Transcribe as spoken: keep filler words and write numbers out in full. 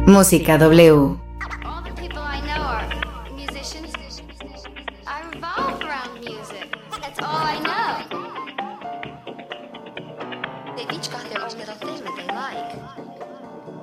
Música W. All the people I know are musicians. I revolve around music. That's all I know. They've each got their own little thing that they like.